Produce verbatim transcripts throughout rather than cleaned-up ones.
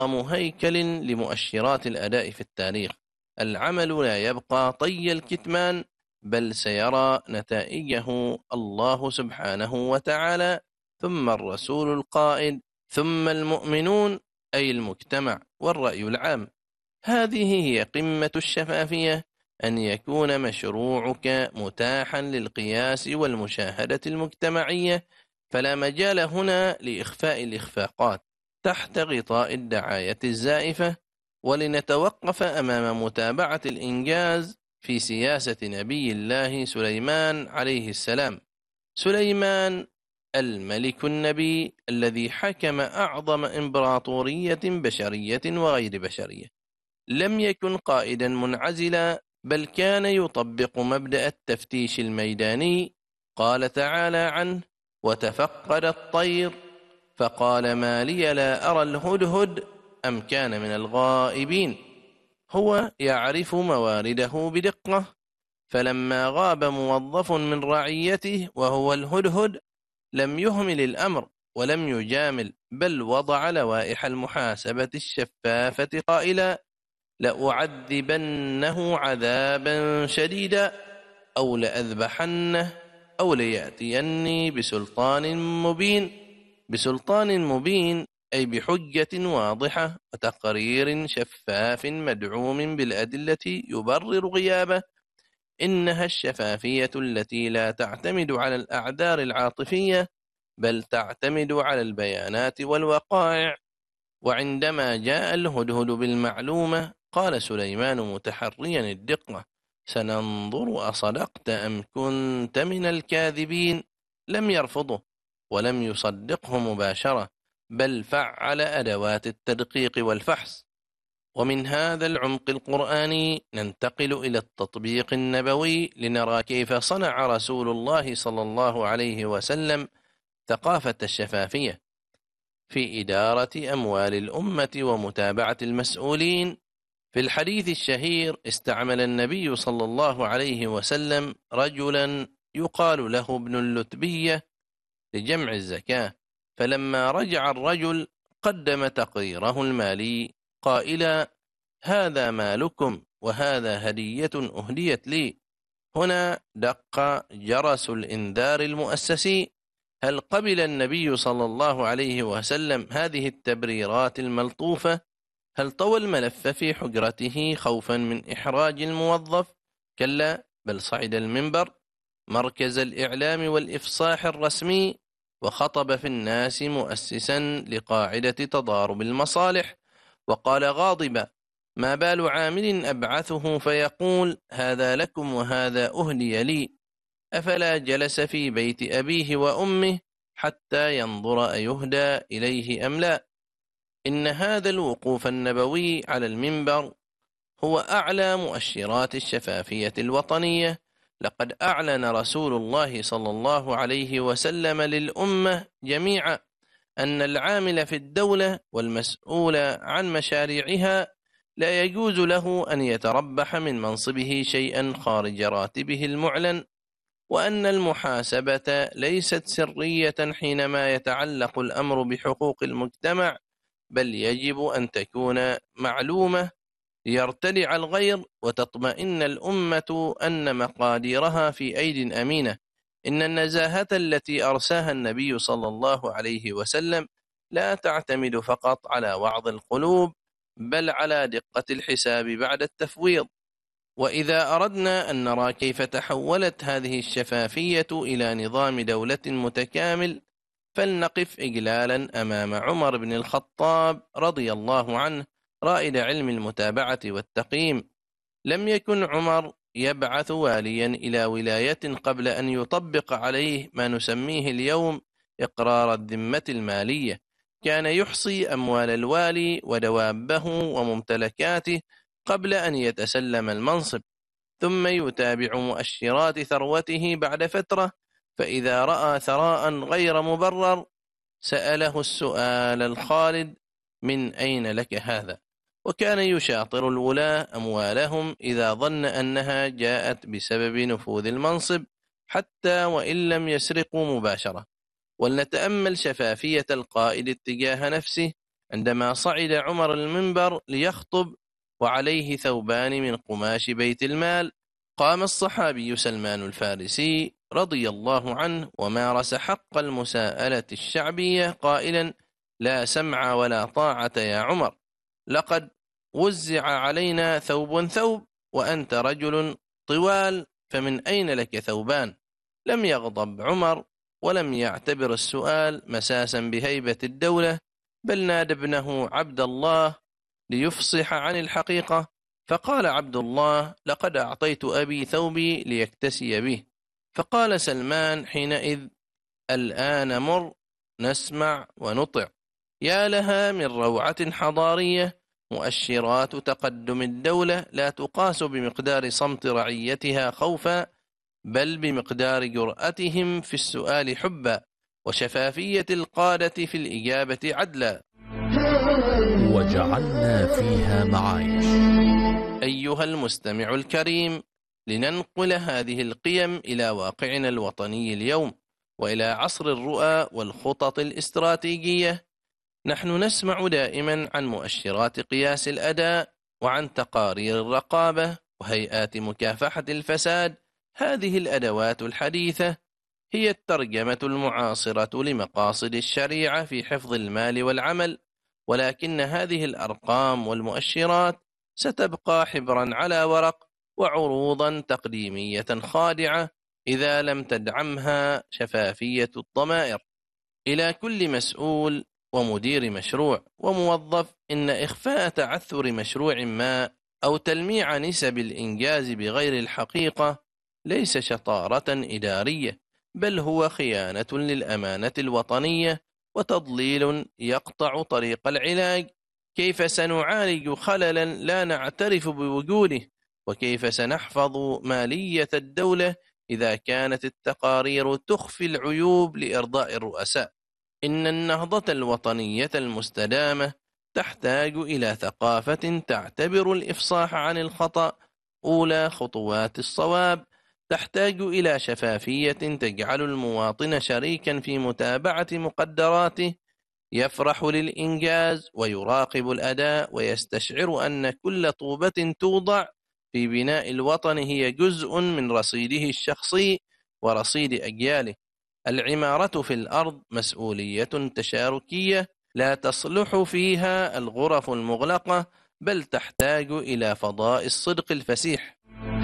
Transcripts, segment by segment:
أعظم هيكل لمؤشرات الأداء في التاريخ. العمل لا يبقى طي الكتمان، بل سيرى نتائجه الله سبحانه وتعالى، ثم الرسول القائد، ثم المؤمنون أي المجتمع والرأي العام. هذه هي قمة الشفافية، أن يكون مشروعك متاحا للقياس والمشاهدة المجتمعية، فلا مجال هنا لإخفاء الإخفاقات تحت غطاء الدعاية الزائفة. ولنتوقف أمام متابعة الإنجاز في سياسة نبي الله سليمان عليه السلام. سليمان الملك النبي الذي حكم أعظم إمبراطورية بشرية وغير بشرية، لم يكن قائدا منعزلا، بل كان يطبق مبدأ التفتيش الميداني. قال تعالى عنه: وتفقد الطير فقال ما لي لا أرى الهدهد أم كان من الغائبين. هو يعرف موارده بدقة، فلما غاب موظف من رعيته وهو الهدهد لم يهمل الأمر ولم يجامل، بل وضع لوائح المحاسبة الشفافة قائلا: لأعذبنه عذابا شديدا أو لأذبحنه أو ليأتيني بسلطان مبين. بسلطان مبين أي بحجة واضحة وتقرير شفاف مدعوم بالأدلة يبرر غيابه. إنها الشفافية التي لا تعتمد على الأعذار العاطفية، بل تعتمد على البيانات والوقائع. وعندما جاء الهدهد بالمعلومة قال سليمان متحريا الدقة: سننظر أصدقت أم كنت من الكاذبين. لم يرفضه ولم يصدقه مباشرة، بل فعل أدوات التدقيق والفحص. ومن هذا العمق القرآني ننتقل إلى التطبيق النبوي، لنرى كيف صنع رسول الله صلى الله عليه وسلم ثقافة الشفافية في إدارة أموال الأمة ومتابعة المسؤولين. في الحديث الشهير استعمل النبي صلى الله عليه وسلم رجلا يقال له ابن اللتبية لجمع الزكاة، فلما رجع الرجل قدم تقريره المالي قائلا: هذا مالكم وهذا هدية أهديت لي. هنا دق جرس الإنذار المؤسسي. هل قبل النبي صلى الله عليه وسلم هذه التبريرات الملطوفة؟ هل طوى الملف في حجرته خوفا من إحراج الموظف؟ كلا، بل صعد المنبر مركز الإعلام والإفصاح الرسمي، وخطب في الناس مؤسسا لقاعدة تضارب المصالح، وقال غاضبا: ما بال عامل أبعثه فيقول هذا لكم وهذا أهدي لي؟ أفلا جلس في بيت أبيه وأمه حتى ينظر أيهدى إليه أم لا؟ إن هذا الوقوف النبوي على المنبر هو أعلى مؤشرات الشفافية الوطنية. لقد أعلن رسول الله صلى الله عليه وسلم للأمة جميعا أن العامل في الدولة والمسؤول عن مشاريعها لا يجوز له أن يتربح من منصبه شيئا خارج راتبه المعلن، وأن المحاسبة ليست سرية حينما يتعلق الأمر بحقوق المجتمع، بل يجب أن تكون معلومة ليرتدع الغير وتطمئن الأمة أن مقاديرها في أيد أمينة. إن النزاهة التي أرساها النبي صلى الله عليه وسلم لا تعتمد فقط على وعظ القلوب، بل على دقة الحساب بعد التفويض. وإذا أردنا أن نرى كيف تحولت هذه الشفافية إلى نظام دولة متكامل، فلنقف إجلالا أمام عمر بن الخطاب رضي الله عنه رائد علم المتابعة والتقييم. لم يكن عمر يبعث واليا إلى ولاية قبل أن يطبق عليه ما نسميه اليوم إقرار الذمة المالية. كان يحصي أموال الوالي ودوابه وممتلكاته قبل أن يتسلم المنصب، ثم يتابع مؤشرات ثروته بعد فترة، فإذا رأى ثراء غير مبرر سأله السؤال الخالد: من أين لك هذا؟ وكان يشاطر الولاة أموالهم إذا ظن أنها جاءت بسبب نفوذ المنصب، حتى وإن لم يسرقوا مباشرة. ولنتأمل شفافية القائد اتجاه نفسه عندما صعد عمر المنبر ليخطب وعليه ثوبان من قماش بيت المال، قام الصحابي سلمان الفارسي رضي الله عنه ومارس حق المساءلة الشعبية قائلا: لا سمع ولا طاعة يا عمر، لقد وزع علينا ثوب ثوب وأنت رجل طوال، فمن أين لك ثوبان؟ لم يغضب عمر ولم يعتبر السؤال مساسا بهيبة الدولة، بل نادى ابنه عبد الله ليفصح عن الحقيقة، فقال عبد الله: لقد أعطيت أبي ثوبي ليكتسي به. فقال سلمان حينئذ: الآن مر نسمع ونطع. يا لها من روعة حضارية، مؤشرات تقدم الدولة لا تقاس بمقدار صمت رعيتها خوفا، بل بمقدار جرأتهم في السؤال حبا، وشفافية القادة في الإجابة عدلا. وجعلنا فيها معايش. أيها المستمع الكريم، لننقل هذه القيم إلى واقعنا الوطني اليوم وإلى عصر الرؤى والخطط الاستراتيجية، نحن نسمع دائما عن مؤشرات قياس الأداء وعن تقارير الرقابة وهيئات مكافحة الفساد. هذه الأدوات الحديثة هي الترجمة المعاصرة لمقاصد الشريعة في حفظ المال والعمل، ولكن هذه الأرقام والمؤشرات ستبقى حبرا على ورق وعروضا تقديمية خادعة إذا لم تدعمها شفافية الضمائر. إلى كل مسؤول ومدير مشروع وموظف، إن إخفاء تعثر مشروع ما أو تلميع نسب الإنجاز بغير الحقيقة ليس شطارة إدارية، بل هو خيانة للأمانة الوطنية وتضليل يقطع طريق العلاج. كيف سنعالج خللا لا نعترف بوجوده؟ وكيف سنحفظ مالية الدولة إذا كانت التقارير تخفي العيوب لإرضاء الرؤساء؟ إن النهضة الوطنية المستدامة تحتاج إلى ثقافة تعتبر الإفصاح عن الخطأ أولى خطوات الصواب، تحتاج إلى شفافية تجعل المواطن شريكا في متابعة مقدراته، يفرح للإنجاز ويراقب الأداء ويستشعر أن كل طوبة توضع في بناء الوطن هي جزء من رصيده الشخصي ورصيد أجياله. العمارة في الأرض مسؤولية تشاركية لا تصلح فيها الغرف المغلقة، بل تحتاج إلى فضاء الصدق الفسيح.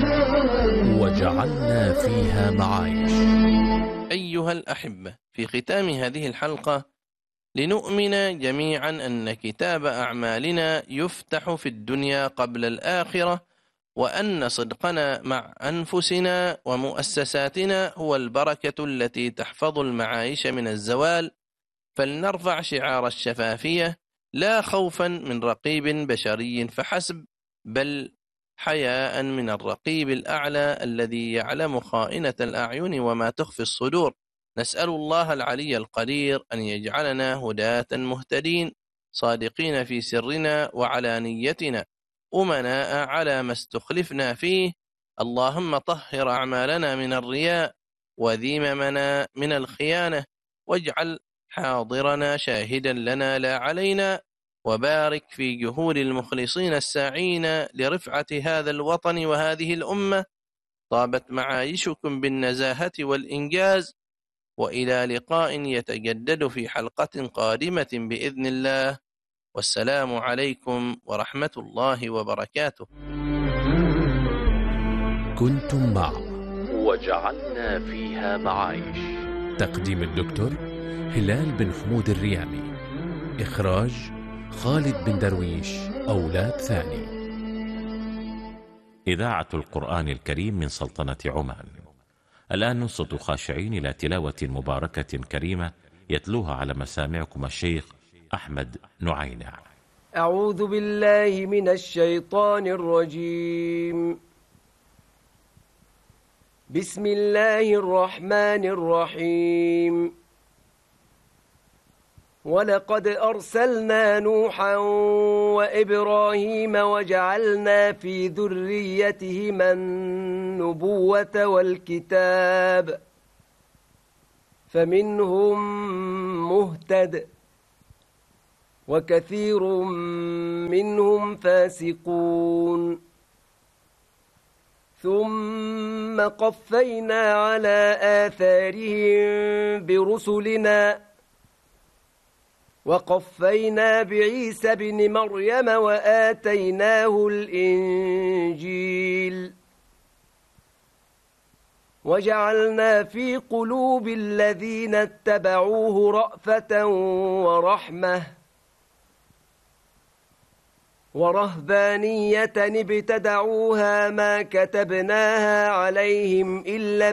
وجعلنا فيها معايش. أيها الأحبة، في ختام هذه الحلقة لنؤمن جميعا أن كتاب أعمالنا يفتح في الدنيا قبل الآخرة، وأن صدقنا مع أنفسنا ومؤسساتنا هو البركة التي تحفظ المعايش من الزوال. فلنرفع شعار الشفافية لا خوفا من رقيب بشري فحسب، بل حياء من الرقيب الأعلى الذي يعلم خائنة الأعين وما تخفي الصدور. نسأل الله العلي القدير أن يجعلنا هداة مهتدين، صادقين في سرنا وعلانيتنا، أمناء على ما استخلفنا فيه. اللهم طهر أعمالنا من الرياء وذيممنا من الخيانة، واجعل حاضرنا شاهدا لنا لا علينا، وبارك في جهود المخلصين الساعين لرفعة هذا الوطن وهذه الأمة. طابت معايشكم بالنزاهة والإنجاز، وإلى لقاء يتجدد في حلقة قادمة بإذن الله، والسلام عليكم ورحمة الله وبركاته. كنتم مع وجعلنا فيها معايش، تقديم الدكتور هلال بن حمود الريامي، إخراج خالد بن درويش أولاد ثاني. إذاعة القرآن الكريم من سلطنة عمان. الآن ننصت خاشعين إلى تلاوة مباركة كريمة يتلوها على مسامعكم الشيخ أحمد نعينع. أعوذ بالله من الشيطان الرجيم. بسم الله الرحمن الرحيم. ولقد أرسلنا نوحا وإبراهيم وجعلنا في ذريتهما النبوة والكتاب، فمنهم مهتد وكثير منهم فاسقون ثم قفينا على آثارهم برسلنا وقفينا بعيسى بن مريم وآتيناه الإنجيل وجعلنا في قلوب الذين اتبعوه رأفة ورحمة ورهبانية ابتدعوها ما كتبناها عليهم إلا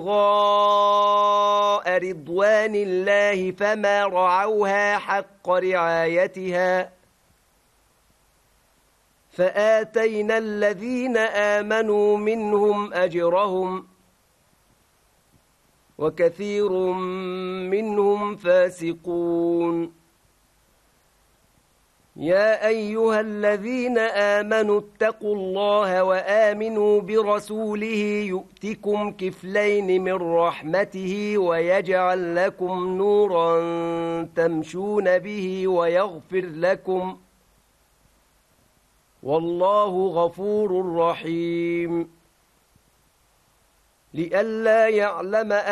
ابتغاء رضوان الله فما رعوها حق رعايتها فآتينا الذين آمنوا منهم أجرهم وكثير منهم فاسقون يا أيها الذين آمنوا اتقوا الله وآمنوا برسوله يؤتكم كفلين من رحمته ويجعل لكم نورا تمشون به ويغفر لكم والله غفور رحيم لئلا يعلم